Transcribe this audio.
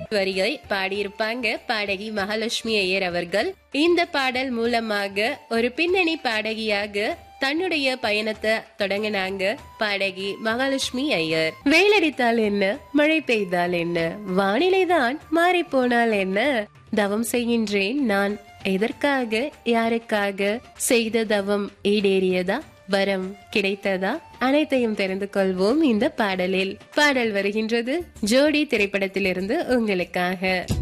வரிகளை பாடியிருப்பாங்க பாடகி மகாலட்சுமி ஐயர் அவர்கள். இந்த பாடல் மூலமாக ஒரு பின்னணி பாடகியாக தன்னுடைய பயணத்தை தொடங்கினாங்க பாடகி மகாலட்சுமி ஐயர். வெயிலடித்தால் என்ன, மழை பெய்தால் என்ன, வானிலைதான் மாறி போனால் என்ன, தவம் செய்கின்றேன் நான் எதற்காக, யாருக்காக, செய்த தவம் ஈடேறியதா, வரம் கிடைத்ததா, அனைத்தையும் தெரிந்து கொள்வோம் இந்த பாடலில். பாடல் வருகின்றது ஜோடி திரைப்படத்திலிருந்து உங்களுக்காக.